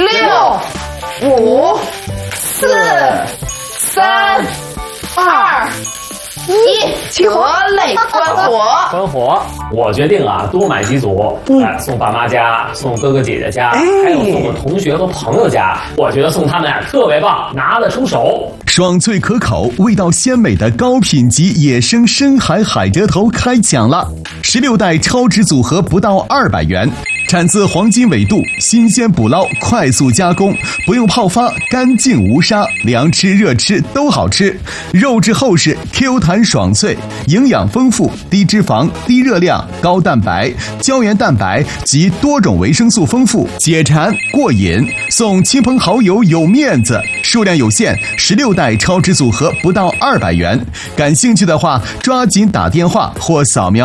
6、5、4、3、2、1，得嘞，关火！ 关火！我决定啊，多买几组，送爸妈家，送哥哥姐姐家，还有送我同学和朋友家。我觉得送他们特别棒，拿得出手。 爽脆可口、味道鲜美的高品级野生深海海蜇头开抢了！16袋超值组合不到200元。产自黄金纬度，新鲜捕捞，快速加工，不用泡发，干净无沙，凉吃热吃都好吃。肉质厚实 ，Q 弹爽脆，营养丰富，低脂肪、低热量、高蛋白、胶原蛋白及多种维生素丰富，解馋过瘾。送亲朋好友有面子，数量有限，16袋超值组合不到200元。感兴趣的话，抓紧打电话或扫描